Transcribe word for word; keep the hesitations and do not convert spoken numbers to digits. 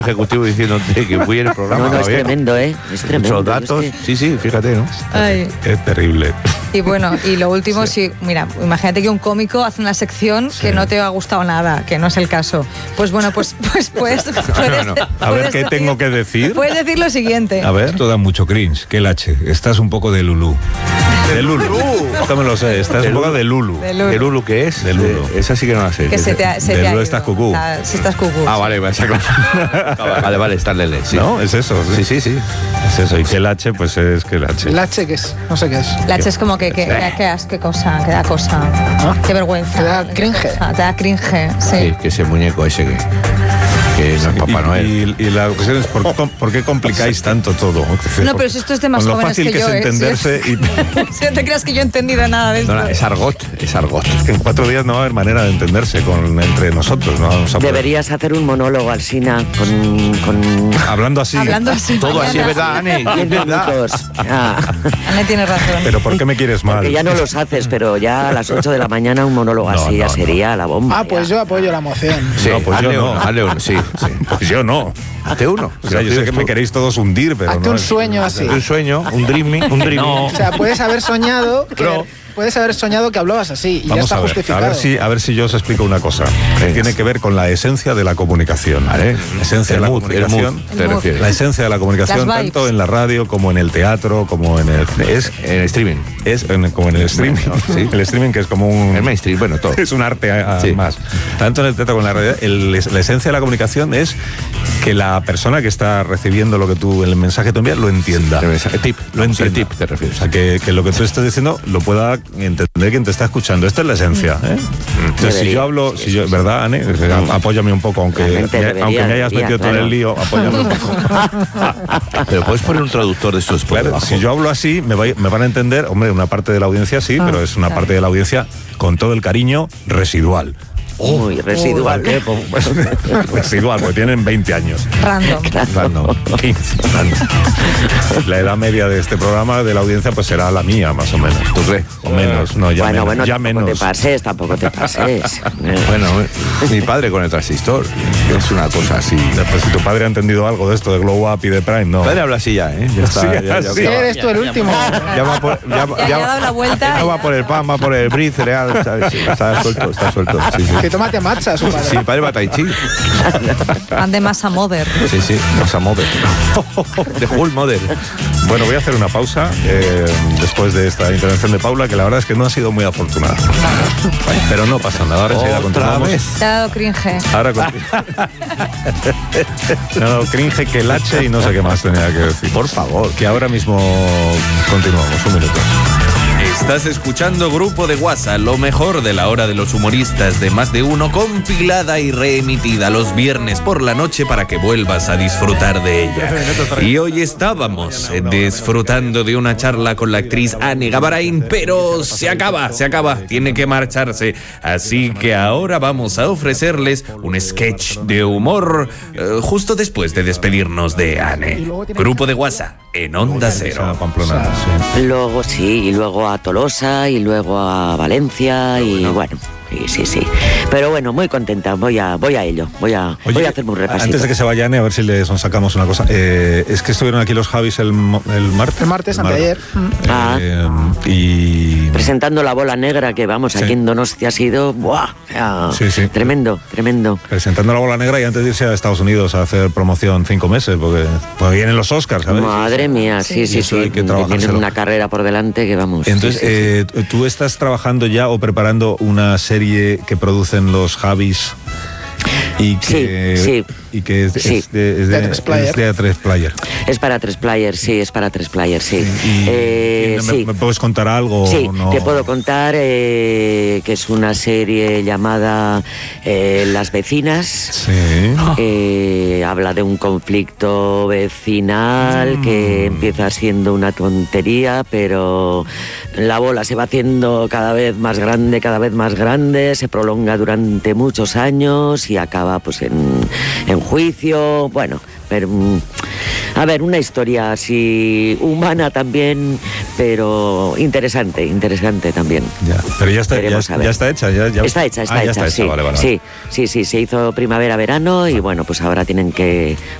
ejecutivo diciéndote que fui en el programa. No, no, es bien. tremendo, ¿eh? Es tremendo. Muchos datos. Es que... Sí, sí, fíjate, ¿no? Ay. Es terrible. Y bueno, y lo último, sí. si, mira, imagínate que un cómico hace una sección sí. que no te ha gustado nada, que no es el caso. Pues bueno, pues, pues, pues puedes, bueno, a ver qué decir, tengo que decir. Puedes decir lo siguiente. A ver, esto da mucho cringe. Que el H, estás un poco de Lulú. De Lulu. Esto me lo sé, estás de un poco de Lulu. ¿De Lulu, ¿De Lulu qué es? De Lulu. De, esa sí que no la sé. Que se te ha, se de te Lulu ha estás cucú. Si estás cucú. Ah, vale, vale, claro. Vale, vale, está lele. Sí. No, es eso. Sí, sí, sí. Es eso. Y que el H, pues es que el H. ¿El H qué es? No sé qué es. El H es como que, que, que, que, qué cosa, que da cosa. ¿Ah? Qué vergüenza. Te da cringe. Te da cringe, sí. Sí, que ese muñeco ese que... que no es Papá Noel. Y, y, y la cuestión es, ¿por, ¿por qué complicáis tanto todo? No, pero si esto es de más con lo jóvenes fácil que, que yo, es ¿eh? entenderse sí. y... Si no te creas que yo he entendido nada de esto. No, es argot, es argot. En cuatro días no va a haber manera de entenderse con, entre nosotros. No vamos a poder. Deberías hacer un monólogo, Alsina, con, con... Hablando así. Hablando así. Todo así, ¿verdad, Ane? diez minutos. Ah. Ane tiene razón. Pero ¿por qué me quieres mal? Porque ya no los haces, pero ya a las ocho de la mañana un monólogo no, así no, ya sería no. la bomba. Ah, pues ya. yo apoyo la moción. Sí, no, pues hazle yo no. uno, hazle uno, sí, sí. Pues yo no. Hazte uno. O sea, yo sé que me queréis todos hundir, pero Hazte no un es- sueño así. Un sueño, un dreaming, un dreaming. No. O sea, puedes haber soñado que, Pero- puedes haber soñado que hablabas así y ya Vamos está a ver, justificado. a ver si a ver si yo os explico una cosa que Venga. tiene que ver con la esencia de la comunicación. Vale. La esencia El de la mood, el comunicación. mood, te El mood. refieres. La esencia de la comunicación, Las vibes. tanto en la radio como en el teatro, como en el es En streaming. es en- como en el streaming. Bueno, sí. El streaming que es como un El mainstream, bueno, todo. es un arte a- Sí. más. Tanto en el teatro como en la radio, el- la esencia de la comunicación es que la persona que está recibiendo lo que tú el mensaje que tú envías lo entienda. El mensaje- tip. Lo entienda. El tip te refieres. O sea, que, que lo que tú estás diciendo lo pueda entender quien te está escuchando. Esta es la esencia. ¿eh? Entonces, si Debería, yo hablo, sí, si yo, ¿verdad, Anne? O sea, apóyame un poco, aunque, Realmente me, debería, aunque me hayas debería, metido todo en claro. el lío, apóyame un poco. Pero puedes poner un traductor de estos por Claro, debajo. si yo hablo así, me, va- me van a entender, hombre, una parte de la audiencia sí, Ah, pero es una claro. parte de la audiencia con todo el cariño residual. Muy residual. ¿Por qué? Pues, pues, residual, porque tienen veinte años. Random. Random, quince, random. La edad media de este programa, de la audiencia, pues será la mía, más o menos. ¿Tú crees? O menos, no, ya bueno, menos. bueno, ya tampoco menos. te pases, tampoco te pases. Bueno, mi padre con el transistor. Es una cosa así. Pues si tu padre ha entendido algo de esto de Glow Up y de Prime, no. Mi padre habla así ya, ¿eh? Ya está. Sí, ya, ya, sí. ya va. Eres tú el último. Ya va por, ya, Ya- ya ha dado la vuelta No y va ya- por el pan, va por el brie, cereal. ¿Sabes? Sí, está suelto, está suelto. Sí, sí. Que tómate matcha, su padre. Sí, mi padre va a Tai Chi. Van de masa mother. Sí, sí, Masa Mother. De Hulk Mother. Bueno, voy a hacer una pausa eh, después de esta intervención de Paula, que la verdad es que no ha sido muy afortunada. Pero no pasa nada, ahora enseguida Otra continuamos. vez. Te ha dado cringe. Ahora con... No, cringe que el H y no sé qué más tenía que decir. Por favor. Que ahora mismo continuamos, un minuto. Estás escuchando Grupo de WhatsApp, lo mejor de la hora de los humoristas de Más de Uno, compilada y reemitida los viernes por la noche para que vuelvas a disfrutar de ella. Y hoy estábamos eh, disfrutando de una charla con la actriz Anne Gabarain, pero se acaba, se acaba, tiene que marcharse. Así que ahora vamos a ofrecerles un sketch de humor eh, justo después de despedirnos de Anne. Grupo de WhatsApp en Onda Cero. Pamplona, sí. Luego sí, y luego a Tolosa, y luego a Valencia, y bueno, sí, sí, sí. Pero bueno, muy contenta, voy a, voy a ello, voy a, Oye, voy a hacerme un repasito. antes de que se vaya Anne, a ver si le sacamos una cosa. Eh, es que estuvieron aquí los Javis el, mo- el martes. El martes, mar- anteayer. Ah. Eh, y... Presentando la bola negra, que vamos, Sí. aquí en Donostia ha sido, ¡buah! O sea, Sí, sí. tremendo, tremendo. Presentando la bola negra y antes de irse a Estados Unidos a hacer promoción cinco meses, porque pues vienen los Oscars, ¿sabes? Madre mía, sí, Y sí, eso sí. hay que Tienen trabajárselo. una carrera por delante que vamos. Entonces, sí, sí, sí. eh, ¿tú estás trabajando ya o preparando una serie que producen los Javis? Y que, Sí, sí. Y que es, Sí. es de, es De de, A tres Player. es de A tres Player. Es para tres players, sí, es para tres players, sí. Y, Eh, y me, sí. ¿me puedes contar algo? Sí, o no? te puedo contar eh, que es una serie llamada eh, Las Vecinas. Sí. Eh, habla de un conflicto vecinal Mm. que empieza siendo una tontería, pero la bola se va haciendo cada vez más grande, cada vez más grande, se prolonga durante muchos años y acaba pues en, en juicio. Bueno, pero mm, a ver, una historia así humana también, pero interesante, interesante también. Ya. Pero ya está, ya, Veremos a ver. ya está hecha. Ya, ya- Está hecha, está Ah, ya hecha, está sí. hecha, vale, vale. Sí, sí, sí, se hizo primavera-verano y bueno, pues ahora tienen que